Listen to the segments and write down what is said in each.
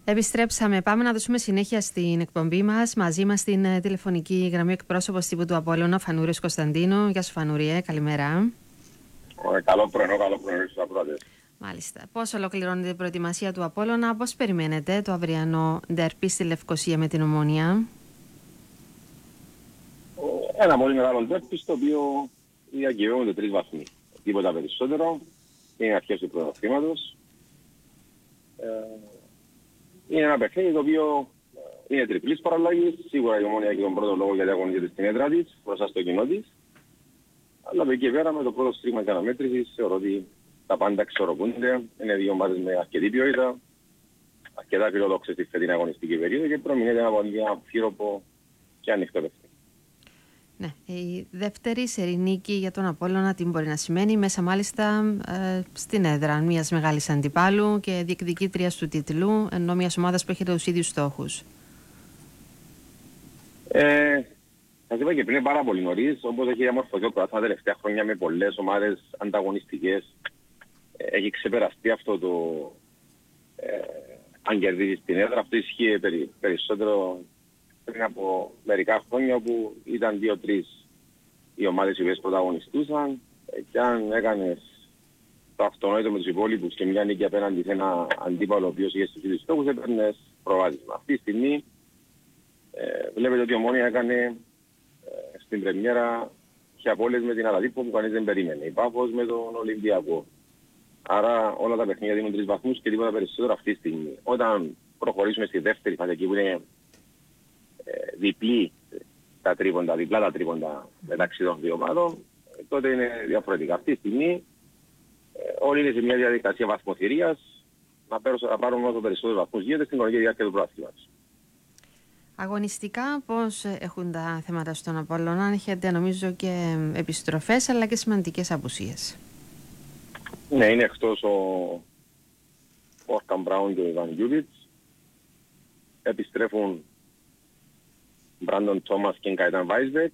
Επιστρέψαμε. Πάμε να δώσουμε συνέχεια στην εκπομπή μας. Μαζί μας στην τηλεφωνική γραμμή εκπρόσωπος τύπου του Απόλλωνα, Φανούριος Κωνσταντίνο. Γεια σου, Φανούριε, καλημέρα. Καλό πρωινό στους ακροατές. Μάλιστα. Πώς ολοκληρώνεται η προετοιμασία του Απόλλωνα, πώς περιμένετε το αυριανό ντέρπι στη Λευκοσία με την Ομόνοια? Ένα πολύ μεγάλο ντέρπι στο οποίο διακυβεύονται 3 βαθμοί. Τίποτα περισσότερο. Είναι αρχές του πρωταθλήματος. Είναι ένα παιχνίδι το οποίο είναι τριπλής παραλλαγής. Σίγουρα η Ομόνοια έχει τον πρώτο λόγο γιατί αγωνίζεται στην έδρα της, μπροστά στο κοινό της. Αλλά από εκεί πέρα με το πρώτο στρίγμα και αναμέτρησης θεωρώ ότι τα πάντα εξορροπούνται. Είναι δύο ομάδες με αρκετή ποιότητα, αρκετά φιλοδόξες στη φετινή αγωνιστική περίοδο και προμηνύεται ένα πολύ αμφίροπο και ανοιχτό παιχνίδι. Ναι, η δεύτερη σερί νίκη για τον Απόλλωνα τι μπορεί να σημαίνει, μέσα μάλιστα στην έδρα μιας μεγάλης αντιπάλου και διεκδικήτριας του τίτλου, ενώ μιας ομάδας που έχει τους ίδιους στόχους. Σας είπα και πριν πάρα πολύ νωρίς, όπως έχει διαμορφωθεί ο πρωτάθλημα τα τελευταία χρόνια με πολλές ομάδες ανταγωνιστικές, έχει ξεπεραστεί αυτό το αν κερδίζει την έδρα. Αυτό ισχύει περισσότερο πριν από μερικά χρόνια, όπου ήταν 2-3 οι ομάδες οι οποίες πρωταγωνιστούσαν και αν έκανες το αυτονόητο με τους υπόλοιπους και μια νίκη απέναντι σε ένα αντίπαλο ο οποίος είχε στους ίδιους στόχους, έπαιρνες προβάδισμα. Αυτή τη στιγμή βλέπετε ότι η Ομόνοια έκανε στην πρεμιέρα και απόλυες με την Αλαδίππο που κανείς δεν περίμενε. Η Πάφος με τον Ολυμπιακό. Άρα όλα τα παιχνίδια δίνουν 3 βαθμούς και τίποτα περισσότερο αυτή τη στιγμή. Όταν προχωρήσουμε στη δεύτερη φάση, εκεί που είναι διπλά τα τρίποντα μεταξύ των δύο ομάδων, τότε είναι διαφορετικά. Αυτή τη στιγμή όλοι είναι σε μια διαδικασία βαθμοθυρίας να πάρουν όσο περισσότερους βαθμούς γίνεται στην χρονική διάρκεια του πρωταθλήματος. Αγωνιστικά πώς έχουν τα θέματα στον Απόλλωνα? Έχετε νομίζω και επιστροφές αλλά και σημαντικές απουσίες. Ναι, είναι εκτός ο Όρκαν Μπράουν και ο Ιβάν Γιούβιτς. Επιστρέφουν Μπράντον Τόμας και Γκάιταν Βάισμπεκ.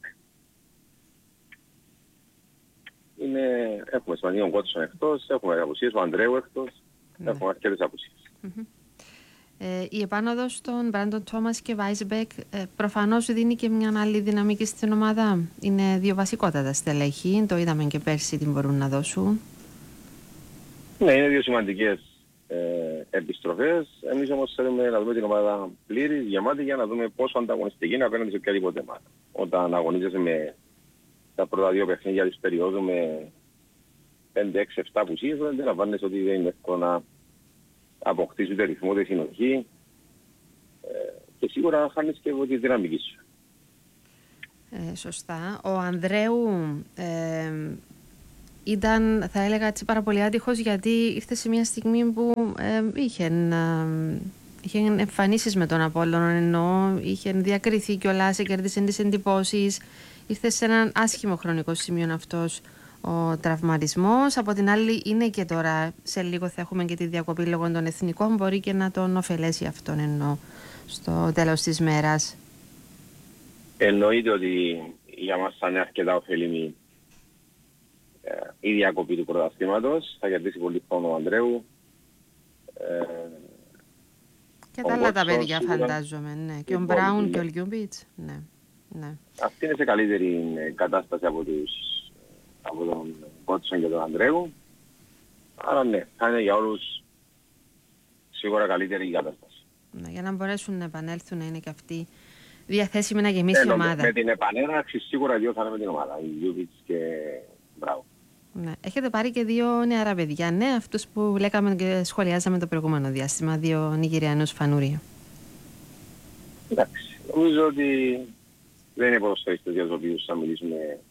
Έχουμε σημαντικό Κότσον εκτός, έχουμε απουσίες, ο Ανδρέου εκτός, έχουμε αρκετές απουσίες. Η επάνωδος των Μπράντον Τόμας και Βάισμπεκ προφανώς δίνει και μια άλλη δυναμική στην ομάδα. Είναι δύο βασικότατα στελέχη, το είδαμε και πέρσι τι μπορούν να δώσουν. Ναι, είναι δύο σημαντικές επιστροφές. Εμείς όμως θέλουμε να δούμε την ομάδα πλήρη, γεμάτη, για να δούμε πόσο ανταγωνιστική είναι απέναντι σε οποιαδήποτε ομάδα. Όταν αγωνίζεσαι με τα πρώτα δύο παιχνίδια της περίοδου με 5, 6, 7 απουσίες, δεν αντιλαμβάνεσαι ότι δεν είναι εύκολο να αποκτήσει ούτε ρυθμό, ούτε συνοχή και σίγουρα χάνεις και τη δυναμική σου. Σωστά. Ο Ανδρέου ήταν, θα έλεγα, πάρα πολύ άτυχος, γιατί ήρθε σε μια στιγμή που είχε εμφανίσεις με τον Απόλλωνα, ενώ είχε διακριθεί κιόλας, κέρδισε τις εντυπώσεις. Ήρθε σε έναν άσχημο χρονικό σημείο αυτός ο τραυματισμός. Από την άλλη είναι και τώρα, σε λίγο θα έχουμε και τη διακοπή λόγω των εθνικών, μπορεί και να τον ωφελέσει αυτόν ενώ στο τέλος της μέρας. Εννοείται ότι για μας θα είναι αρκετά ωφελημή η διακοπή του πρωταθλήματος. Θα κερδίσει πολύ χρόνο ο Ανδρέου. Και τα άλλα τα παιδιά φαντάζομαι, ναι. Και ο Μπράουν και ο Λιούμπιτς, ναι. Αυτή είναι σε καλύτερη κατάσταση από τον Κότσον και τον Ανδρέου. Άρα ναι, θα είναι για όλους σίγουρα καλύτερη η κατάσταση. Ναι, για να μπορέσουν να επανέλθουν, να είναι και αυτοί διαθέσιμοι να γεμίσει η ομάδα. Με την επανέναρξη σίγουρα δύο θα είναι με την ομάδα, η Λιούμπιτς και Μπράουν. Ναι. Έχετε πάρει και δύο νεαρά παιδιά, ναι, αυτούς που λέγαμε και σχολιάζαμε το προηγούμενο διάστημα, δύο Νιγηριανούς, Φανούρια. Εντάξει, νομίζω ότι δεν είναι ποδοσφαιριστές για τους οποίους θα μιλήσουμε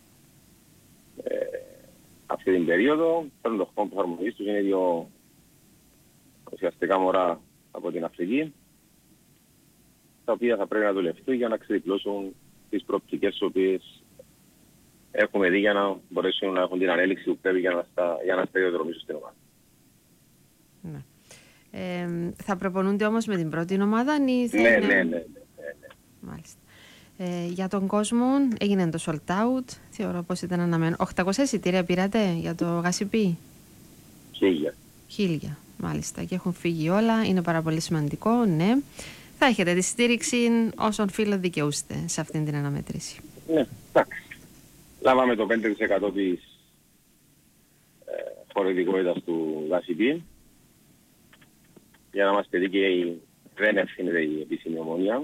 αυτή την περίοδο. Παίρνουν το χρόνο προσαρμογής τους, είναι δύο ουσιαστικά μωρά από την Αφρική, τα οποία θα πρέπει να δουλευτούν για να ξεδιπλώσουν τις προοπτικές τις οποίες έχουμε δει, για να μπορέσουν να έχουν την ανέλυξη που πρέπει για να σταδιοδρομήσουν στην ομάδα. Ναι. Θα προπονούνται όμως με την πρώτη ομάδα ή θα Ναι. Μάλιστα. Για τον κόσμο έγινε το sold out, θεωρώ πως ήταν αναμένο. 800 εισιτήρια πήρατε για το Γασιπί? 1000. Μάλιστα, και έχουν φύγει όλα, είναι πάρα πολύ σημαντικό, ναι. Θα έχετε τη στήριξη όσων φίλων δικαιούστε σε αυτήν την αναμέτρηση. Ναι, εντάξει. Λάβαμε το 5% της φορητικότητας του ΔΑΣΥΠΗ. Για να είμαστε δίκαιοι, δεν ευθύνεται η επίσημη Ομόνοια.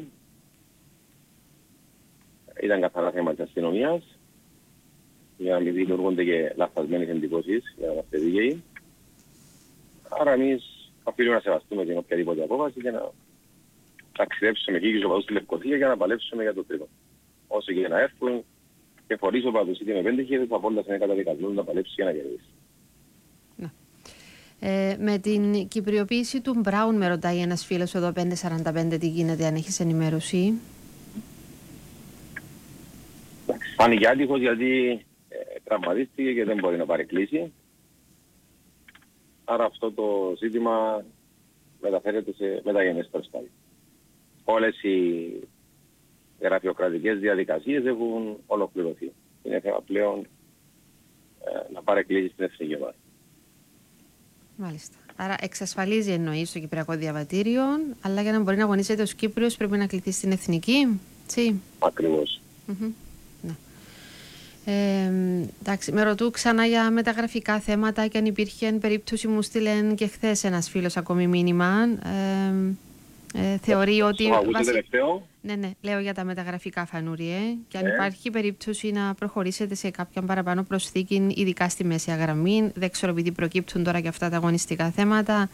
Ήταν καθαρά θέμα της αστυνομίας. Για να μην δημιουργούνται και λαθασμένες εντυπώσεις, για να είμαστε δίκαιοι. Άρα εμείς οφείλουμε να σεβαστούμε την οποιαδήποτε απόφαση και να ταξιδέψουμε εκεί και οπαδούς στη Λευκοσία για να παλέψουμε για το τρίτο. Όσο και να έρθουν και χωρίς οπαδούς είτε με 5.000 από όλα είναι καταδικασμένοι να παλέψει για να κερδίσει. Με την κυπριοποίηση του Μπράουν, με ρωτάει ένας φίλος εδώ 545, τι γίνεται, αν έχεις ενημέρωση? Φάνηκε άτυχος γιατί τραυματίστηκε και δεν μπορεί να παρεκκλήσει. Άρα αυτό το ζήτημα μεταφέρεται σε μεταγενέστερο στάδιο. Όλες οι γραφειοκρατικές διαδικασίες έχουν ολοκληρωθεί. Είναι θέμα πλέον να παρεκκλήσει στην εθνική ομάδα. Μάλιστα. Άρα εξασφαλίζει, εννοεί, στο Κυπριακό Διαβατήριο, αλλά για να μπορεί να αγωνίζεται ως Κύπριος πρέπει να κληθεί στην εθνική. Ακριβώς. Ναι. Εντάξει, με ρωτούν ξανά για μεταγραφικά θέματα και αν υπήρχε περίπτωση, μου στείλεν και χθες ένας φίλος ακόμη μήνυμα. Θεωρεί ότι. Ναι, λέω για τα μεταγραφικά, Φανούριε. Και αν υπάρχει περίπτωση να προχωρήσετε σε κάποια παραπάνω προσθήκη, ειδικά στη μέση γραμμή. Δεν ξέρω, επειδή προκύπτουν τώρα και αυτά τα αγωνιστικά θέματα.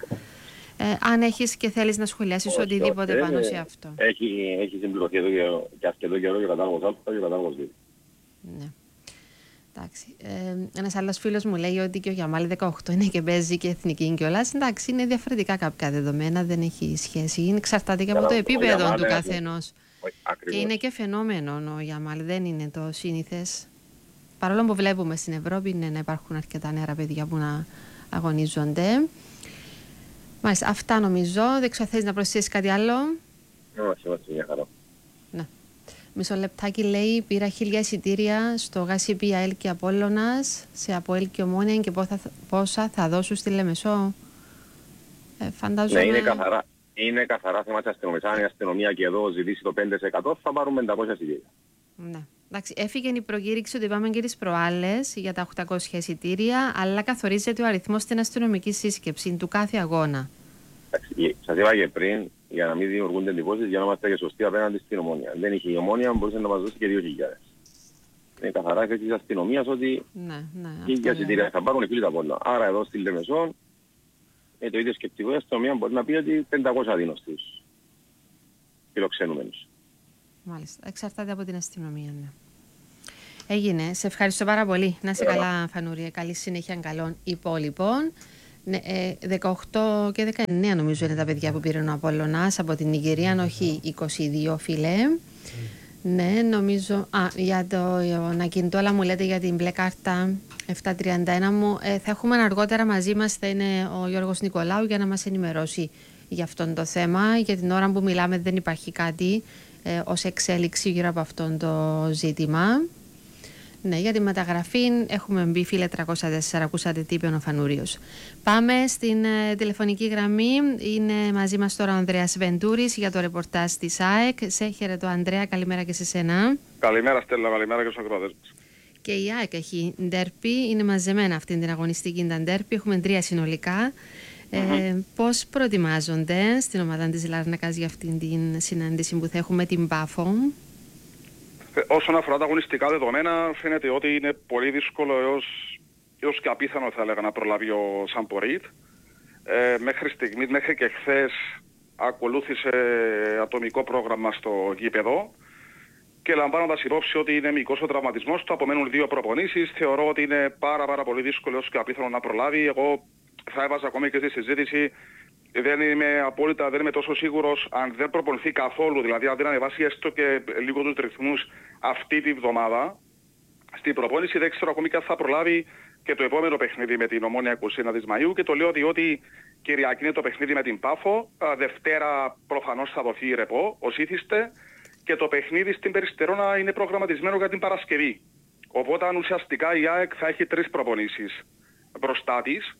Αν έχεις και θέλεις να σχολιάσεις οτιδήποτε πάνω σε αυτό. Έχει συμπληρωθεί εδώ και αρκετό καιρό για κατάλογος Α και κατάλογος Β. Ναι. Εντάξει. Ένας άλλος φίλος μου λέει ότι και ο Γιαμάλ 18 είναι και παίζει και εθνική κιόλας. Εντάξει, είναι διαφορετικά κάποια δεδομένα, δεν έχει σχέση. Εξαρτάται και από το επίπεδο του καθενός. Και είναι και φαινόμενο ο Γιαμάλ, δεν είναι το σύνηθες. Παρόλο που βλέπουμε στην Ευρώπη να υπάρχουν αρκετά νεαρά παιδιά που να αγωνίζονται. Μάλιστα, αυτά νομίζω. Δεν ξέρω, θες να προσθέσεις κάτι άλλο? Όχι, είμαστε μια χαρά. Ναι. Μισό λεπτάκι, λέει, πήρα 1.000 εισιτήρια στο ΓΑΣΥΠΗ ΑΕΛ και Απόλλωνας, σε ΑΠΟΕΛ και Ομόνοια, και πόσα θα δώσουν στη Λεμεσό? Φαντάζομαι... Ναι, είναι καθαρά θέμα της αστυνομίας. Αν η αστυνομία και εδώ ζητήσει το 5% θα πάρουμε 500 εισιτήρια. Ναι. Εντάξει, έφυγε η προκήρυξη ότι είπαμε και τις προάλλες για τα 800 εισιτήρια, αλλά καθορίζεται ο αριθμός στην αστυνομική σύσκεψη του κάθε αγώνα. Σας είπα και πριν, για να μην δημιουργούνται εντυπώσεις, για να είμαστε και σωστοί απέναντι στην Ομόνοια. Δεν είχε η Ομόνοια, μπορούσε να μας δώσει και 2.000. Είναι καθαρά θέση της αστυνομίας ότι οι εισιτήρια θα πάρουν φίλοι τα πολλά. Άρα εδώ στη Λεμεσό, το ίδιο σκεπτικό, η αστυνομία μπορεί να πει ότι 500 δίνω στους φιλοξενούμενους. Μάλιστα. Εξαρτάται από την αστυνομία, ναι. Έγινε. Σε ευχαριστώ πάρα πολύ. Να είσαι καλά, Φανούρια. Καλή συνέχεια καλών υπόλοιπων. Ναι, 18 και 19 νομίζω είναι τα παιδιά που πήρε ο Απόλλωνας από την Νιγηρία, όχι 22, φίλε. Ναι, νομίζω. Για το Νακιντόλα μου λέτε για την μπλε κάρτα 731 μου. Θα έχουμε αργότερα μαζί μας, θα είναι ο Γιώργος Νικολάου για να μας ενημερώσει για αυτόν το θέμα. Για την ώρα που μιλάμε δεν υπάρχει κάτι ως εξέλιξη γύρω από αυτόν το ζήτημα. Ναι, για τη μεταγραφή έχουμε μπει, φίλε 304, ακούσατε τι είπε ο Φανούριος. Πάμε στην τηλεφωνική γραμμή. Είναι μαζί μας τώρα ο Ανδρέας Βεντούρης για το ρεπορτάζ της ΑΕΚ. Σε χαιρετώ, Ανδρέα, καλημέρα και σε σένα. Καλημέρα, Στέλλα, καλημέρα και στους ακροατές μας. Και η ΑΕΚ έχει ντέρπι, είναι μαζεμένα αυτή την αγωνιστική τα ντέρπι. Έχουμε 3 συνολικά. Πώς προετοιμάζονται στην ομάδα της Λάρνακας για αυτήν την συνάντηση που θα έχουμε την Πάφο? Όσον αφορά τα αγωνιστικά δεδομένα, φαίνεται ότι είναι πολύ δύσκολο έως και απίθανο, θα έλεγα, να προλάβει ο Σαμπορίτ. Μέχρι στιγμής, μέχρι και χθες, ακολούθησε ατομικό πρόγραμμα στο γήπεδο και λαμβάνοντας υπόψη ότι είναι μικρός ο τραυματισμός του, απομένουν 2 προπονήσεις. Θεωρώ ότι είναι πάρα πολύ δύσκολο έως και απίθανο να προλάβει. Εγώ θα έβαζα ακόμη και στη συζήτηση. Δεν είμαι τόσο σίγουρος αν δεν προπονηθεί καθόλου, δηλαδή αν δεν ανεβάσει έστω και λίγο τους ρυθμούς αυτή τη βδομάδα στην προπόνηση, δεν ξέρω ακόμη και αν θα προλάβει και το επόμενο παιχνίδι με την Ομόνοια 21 της Μαΐου, και το λέω διότι Κυριακή είναι το παιχνίδι με την Πάφο, Δευτέρα προφανώς θα δοθεί ρεπό, ως ήθιστε, και το παιχνίδι στην Περιστερώνα είναι προγραμματισμένο για την Παρασκευή. Οπότε ουσιαστικά η ΑΕΚ θα έχει 3 προπονήσεις μπροστά της.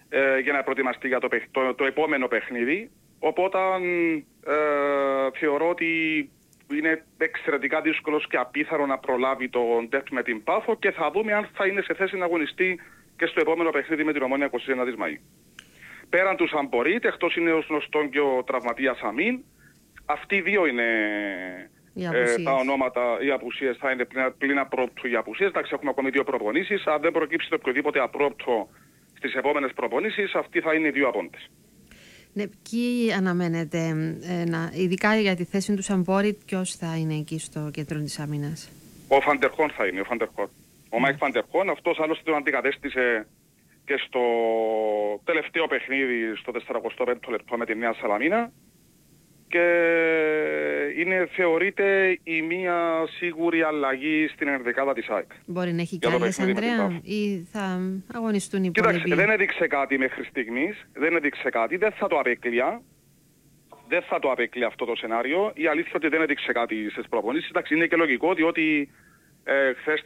για να προετοιμαστεί για το επόμενο παιχνίδι. Οπότε θεωρώ ότι είναι εξαιρετικά δύσκολος και απίθανο να προλάβει τον τέρπι με την Πάφο και θα δούμε αν θα είναι σε θέση να αγωνιστεί και στο επόμενο παιχνίδι με την Ομόνοια 21 Μαΐου. Πέραν του Σαμπορίτ, εκτός είναι ο γνωστόν και ο τραυματίας Αμίν, αυτοί οι δύο είναι τα ονόματα, οι απουσίες θα είναι πλην απρόπτου οι απουσίες. Εντάξει, έχουμε ακόμη 2 προπονήσεις. Αν δεν προκύψει το οποιοδήποτε απρόπτο στις επόμενες προπονήσεις, αυτοί θα είναι οι 2 απόντες. Ναι, ποιοι αναμένεται, ειδικά για τη θέση του Σαμπόριτ, ποιος θα είναι εκεί στο κέντρο της άμυνας? Ο Φαντερχόν θα είναι, ο Μάικ Φαντερχόν, αυτός άλλωστε τον αντικατέστησε και στο τελευταίο παιχνίδι, στο 45ο λεπτό με τη Νέα Σαλαμίνα, και θεωρείται η μία σίγουρη αλλαγή στην ενδεκάδα της ΑΕΚ. Μπορεί να έχει κι άλλες, Ανδρέα, ή θα αγωνιστούν οι υπόλοιποι? Κοιτάξτε, δεν έδειξε κάτι μέχρι στιγμής, δεν θα το απέκλεια. Δεν θα το απέκλεια αυτό το σενάριο. Η αλήθεια ότι δεν έδειξε κάτι στις προπονήσεις. Εντάξει, είναι και λογικό, διότι χθες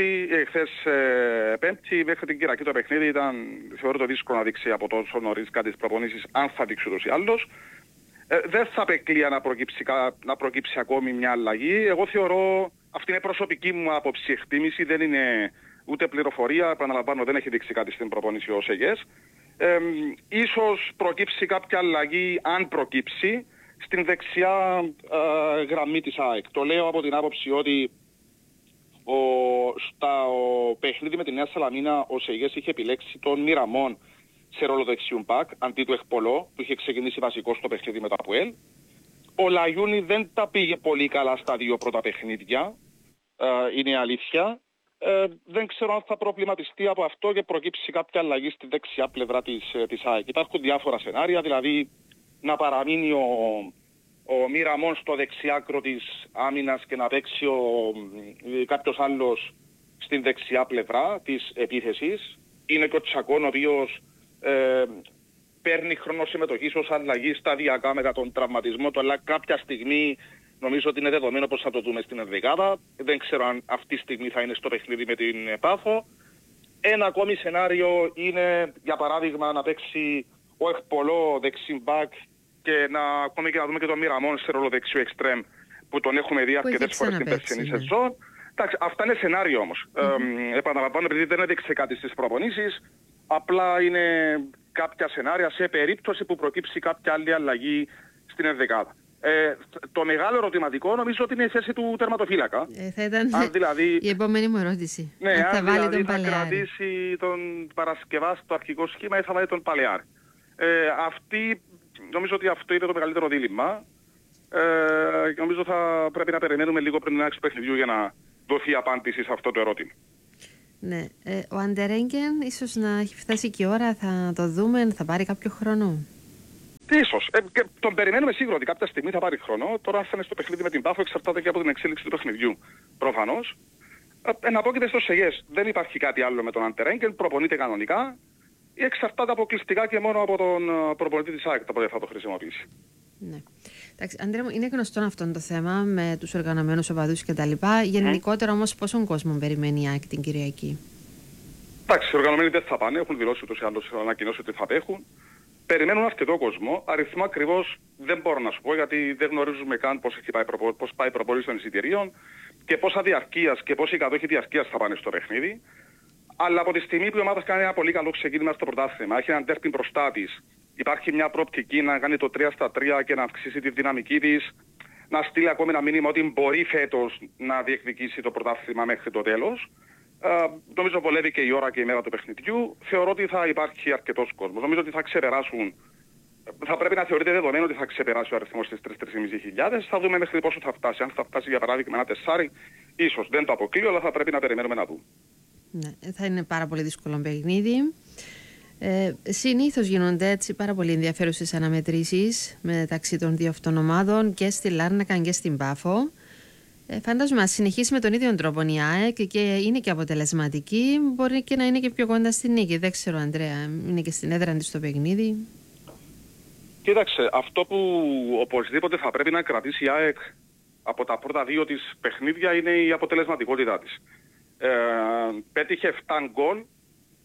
Πέμπτη μέχρι την Κυριακή το παιχνίδι ήταν, θεωρώ το δύσκολο να δείξει από τόσο νωρίς κάτι στις προπονήσεις, αν θα δείξει ούτως ή άλλως. Δεν θα απεκλεία να προκύψει ακόμη μια αλλαγή. Εγώ θεωρώ, αυτή είναι προσωπική μου άποψη, εκτίμηση, δεν είναι ούτε πληροφορία, επαναλαμβάνω, δεν έχει δείξει κάτι στην προπόνηση ο ΣΕΓΕΣ. Ίσως προκύψει κάποια αλλαγή, αν προκύψει, στην δεξιά γραμμή της ΑΕΚ. Το λέω από την άποψη ότι στο παιχνίδι με τη Νέα Σαλαμίνα ο ΣΕΓΕΣ είχε επιλέξει τον Μιραμόν σε ρόλο δεξιού μπακ, αντί του Εκπολό, που είχε ξεκινήσει βασικό στο παιχνίδι με το ΑΠΟΕΛ. Ο Λαγιούνι δεν τα πήγε πολύ καλά στα 2 πρώτα παιχνίδια, είναι αλήθεια. Δεν ξέρω αν θα προβληματιστεί από αυτό και προκύψει κάποια αλλαγή στη δεξιά πλευρά της ΑΕΚ. Υπάρχουν διάφορα σενάρια, δηλαδή να παραμείνει ο Μιραμόν στο δεξιάκρο της άμυνας και να παίξει κάποιος άλλος στην δεξιά πλευρά της επίθεσης. Είναι και ο Τσακών, ο οποίος παίρνει χρόνο συμμετοχής ως αλλαγή σταδιακά μετά τον τραυματισμό του, αλλά κάποια στιγμή νομίζω ότι είναι δεδομένο πως θα το δούμε στην ενδεκάδα. Δεν ξέρω αν αυτή τη στιγμή θα είναι στο παιχνίδι με την Πάφο. Ένα ακόμη σενάριο είναι, για παράδειγμα, να παίξει ο Εκπολό δεξιμπάκ και ακόμη και να δούμε και τον Μιραμόν σε ρόλο δεξιού εξτρέμ, που τον έχουμε δει αρκετές φορές στην περσινή σεζόν. Εντάξει, αυτά είναι σενάριο όμως. Επαναλαμβάνω, επειδή δεν έδειξε κάτι στις προπονήσεις, απλά είναι κάποια σενάρια σε περίπτωση που προκύψει κάποια άλλη αλλαγή στην ενδεκάδα. Το μεγάλο ερωτηματικό νομίζω ότι είναι η θέση του τερματοφύλακα. Θα ήταν δηλαδή η επόμενη μου ερώτηση. Ναι, αν θα βάλει τον θα κρατήσει τον Παρασκευά στο αρχικό σχήμα ή θα βάλει τον Παλαιάρη. Νομίζω ότι αυτό είναι το μεγαλύτερο δίλημμα. Νομίζω θα πρέπει να περιμένουμε λίγο πριν να αρχίσει το παιχνιδιού για να δοθεί απάντηση σε αυτό το ερώτημα. Ναι. Ο Αντερέγγεν ίσως να έχει φτάσει και η ώρα, θα το δούμε, θα πάρει κάποιο χρόνο. Ίσως. Τον περιμένουμε σίγουρα ότι κάποια στιγμή θα πάρει χρόνο. Τώρα αν θα είναι στο παιχνίδι με την Πάφο εξαρτάται και από την εξέλιξη του παιχνιδιού. Προφανώς. Εναπόκειται στο ΣΕΓΕΣ. Δεν υπάρχει κάτι άλλο με τον Αντερέγγεν, προπονείται κανονικά. Ή εξαρτάται αποκλειστικά και μόνο από τον προπονητή της ΑΕΚ, το θα το χρησιμοποιήσει. Ναι. Εντάξει, Ανδρέα μου, είναι γνωστό αυτό το θέμα με τους οργανωμένους οπαδούς κτλ. Γενικότερα όμως πόσον κόσμο περιμένει η ΑΕΚ την Κυριακή? Εντάξει, οι οργανωμένοι δεν θα πάνε, έχουν δηλώσει ούτως ή άλλως, ανακοινώσει ότι θα απέχουν. Περιμένουν αρκετό κόσμο. Αριθμό ακριβώς δεν μπορώ να σου πω, γιατί δεν γνωρίζουμε καν πώς πάει η προπόληση των εισιτηρίων και πόσα διαρκείας και πόσοι κατόχοι διαρκείας θα πάνε στο παιχνίδι. Αλλά από τη στιγμή που η ομάδα κάνει ένα πολύ καλό ξεκίνημα στο πρωτάθλημα, έχει έναν τέρπι μπροστά της, υπάρχει μια προοπτική να κάνει το 3-3 και να αυξήσει τη δυναμική της, να στείλει ακόμη ένα μήνυμα ότι μπορεί φέτος να διεκδικήσει το πρωτάθλημα μέχρι το τέλος. Νομίζω βολεύει και η ώρα και η μέρα του παιχνιδιού. Θεωρώ ότι θα υπάρχει αρκετός κόσμος. Νομίζω ότι θα ξεπεράσουν. Θα πρέπει να θεωρείται δεδομένο ότι θα ξεπεράσει ο αριθμός στις 3.500. Θα δούμε μέχρι πόσο θα φτάσει. Αν θα φτάσει για παράδειγμα ένα 4, ίσως δεν το αποκλείω, αλλά θα πρέπει να περιμένουμε να δούμε. Ναι, θα είναι πάρα πολύ δύσκολο παιχνίδι. Συνήθως γίνονται έτσι πάρα πολύ ενδιαφέρουσες αναμετρήσεις μεταξύ των δύο αυτών ομάδων και στη Λάρνακα και στην Πάφο. Φαντάζομαι, συνεχίσει με τον ίδιο τρόπο η ΑΕΚ και είναι και αποτελεσματική, μπορεί και να είναι και πιο κοντά στη νίκη. Δεν ξέρω, Ανδρέα, είναι και στην έδρα της το παιχνίδι. Κοίταξε, αυτό που οπωσδήποτε θα πρέπει να κρατήσει η ΑΕΚ από τα πρώτα 2 της παιχνίδια είναι η αποτελεσματικότητά της. Πέτυχε 7 γκολ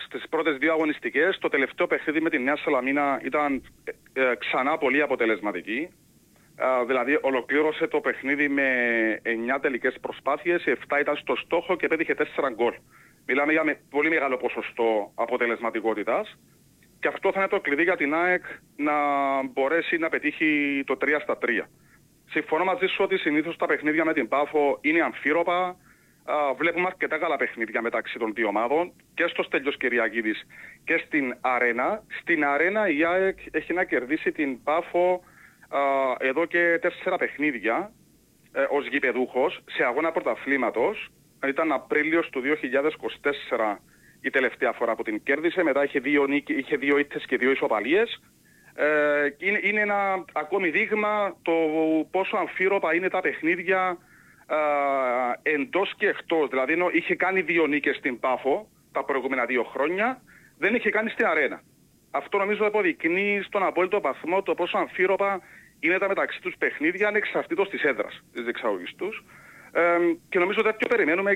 στις πρώτες δύο αγωνιστικές. Το τελευταίο παιχνίδι με τη Νέα Σαλαμίνα ήταν ξανά πολύ αποτελεσματική. Δηλαδή ολοκλήρωσε το παιχνίδι με 9 τελικές προσπάθειες, 7 ήταν στο στόχο και πέτυχε 4 γκολ. Μιλάμε για πολύ μεγάλο ποσοστό αποτελεσματικότητας. Και αυτό θα είναι το κλειδί για την ΑΕΚ να μπορέσει να πετύχει το 3-3. Συμφωνώ μαζί σου ότι συνήθως τα παιχνίδια με την Πάφο είναι αμφίροπα. Βλέπουμε αρκετά καλά παιχνίδια μεταξύ των δύο ομάδων και στο Στέλιος Κυριακίδης και στην Αρένα. Στην Αρένα η ΑΕΚ έχει να κερδίσει την Πάφο εδώ και 4 παιχνίδια ως γηπεδούχος σε αγώνα πρωταθλήματος. Ήταν Απρίλιος του 2024 η τελευταία φορά που την κέρδισε. Μετά είχε 2 ήττες και 2 ισοπαλίες. Είναι ένα ακόμη δείγμα το πόσο αμφίροπα είναι τα παιχνίδια εντός και εκτός. Δηλαδή είχε κάνει 2 νίκες στην Πάφο τα προηγούμενα 2 χρόνια, δεν είχε κάνει στην Αρένα. Αυτό νομίζω αποδεικνύει στον απόλυτο βαθμό το πόσο αμφίροπα είναι τα μεταξύ τους παιχνίδια ανεξαρτήτως της έδρας της διεξαγωγής τους. Και νομίζω τέτοιο περιμένουμε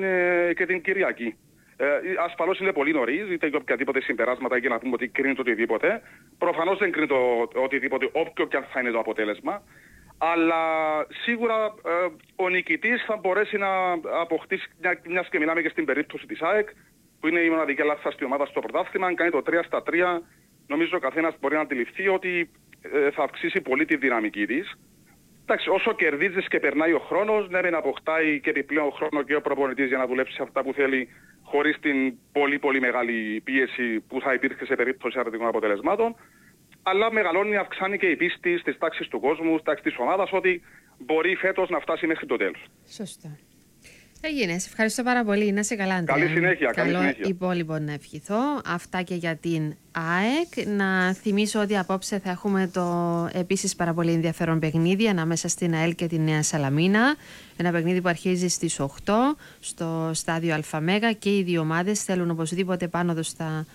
και την Κυριακή. Ασφαλώς είναι πολύ νωρίς, είτε για οποιαδήποτε συμπεράσματα και να πούμε ότι κρίνει το οτιδήποτε. Προφανώς δεν κρίνει το οτιδήποτε, όποιο και αν θα είναι το αποτέλεσμα. Αλλά σίγουρα ο νικητής θα μπορέσει να αποκτήσει, μιας και μιλάμε και στην περίπτωση της ΑΕΚ, που είναι η μοναδική λάθαστη ομάδα στο πρωτάθλημα, αν κάνει το 3-3, νομίζω ο καθένας μπορεί να αντιληφθεί ότι θα αυξήσει πολύ τη δυναμική της. Εντάξει, όσο κερδίζεις και περνάει ο χρόνος, ναι, να αποκτάει και επιπλέον χρόνο και ο προπονητής για να δουλέψει αυτά που θέλει, χωρίς την πολύ πολύ μεγάλη πίεση που θα υπήρχε σε περίπτωση αρνητικών αποτελεσμάτων. Αλλά μεγαλώνει, αυξάνει και η πίστη στις τάξεις του κόσμου, στις τάξεις της ομάδας, ότι μπορεί φέτος να φτάσει μέχρι το τέλος. Σωστά. Έγινε. Σε ευχαριστώ πάρα πολύ. Να είσαι καλά, Αντρέα. Καλή συνέχεια. Καλό υπόλοιπο να ευχηθώ. Αυτά και για την ΑΕΚ. Να θυμίσω ότι απόψε θα έχουμε το επίσης πάρα πολύ ενδιαφέρον παιχνίδι ανάμεσα στην ΑΕΛ και τη Νέα Σαλαμίνα. Ένα παιχνίδι που αρχίζει στις 8 στο στάδιο ΑΜΕΓΑ και οι δύο ομάδες θέλουν οπωσδήποτε επάνωδο στα.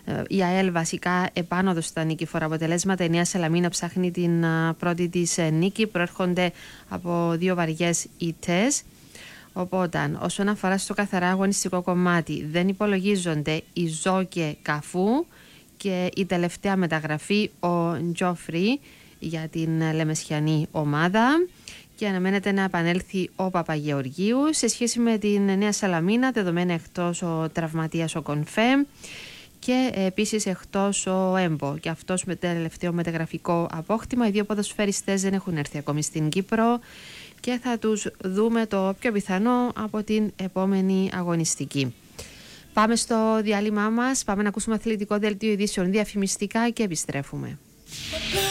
Η ΑΕΛ βασικά επάνωδο στα νικηφόρα αποτελέσματα. Η Νέα Σαλαμίνα ψάχνει την πρώτη της νίκη. Προέρχονται από 2 βαριές ήττες. Οπότε, όσον αφορά στο καθαρά αγωνιστικό κομμάτι, δεν υπολογίζονται η Ζόκε Καφού και η τελευταία μεταγραφή, ο Τζόφρι, για την λεμεσιανή ομάδα. Και αναμένεται να επανέλθει ο Παπαγεωργίου. Σε σχέση με την Νέα Σαλαμίνα, δεδομένα εκτός ο τραυματίας ο Κονφέ και επίσης εκτός ο Έμπο. Και αυτός με τελευταίο μεταγραφικό απόκτημα. Οι δύο ποδοσφαιριστές δεν έχουν έρθει ακόμη στην Κύπρο και θα τους δούμε το πιο πιθανό από την επόμενη αγωνιστική. Πάμε στο διάλειμμά μας, πάμε να ακούσουμε αθλητικό δελτίο ειδήσεων διαφημιστικά και επιστρέφουμε.